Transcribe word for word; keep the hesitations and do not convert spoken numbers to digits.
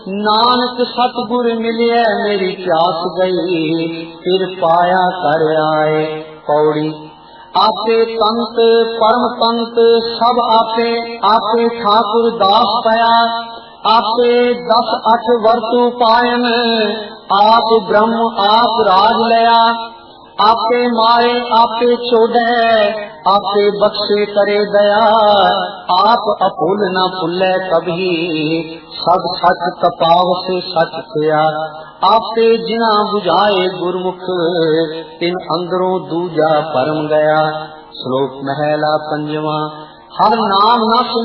नानक सतगुर मिलिया मेरी प्यास गई, फिर पाया कर आए। पौड़ी आपे तंत परम तंत सब आपे, आपे ठाकुर दास पया। आपे दस अठ वर्तु पायन, आप ब्रह्म आप राज लया। आपे मारे आपे छोड़े, आपे बख्शे करे दया। आप अपुल न भुले कभी, सब सच तपाव से सच किया। आपे जिना बुझाए गुरमुख, इन अंदरों दूजा परम गया। श्लोक महला पंजवा। हर नाम न